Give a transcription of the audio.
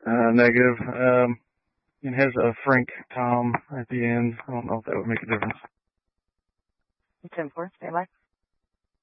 Negative. It has a Frank Tom at the end. I don't know if that would make a difference. 10-4, stand by.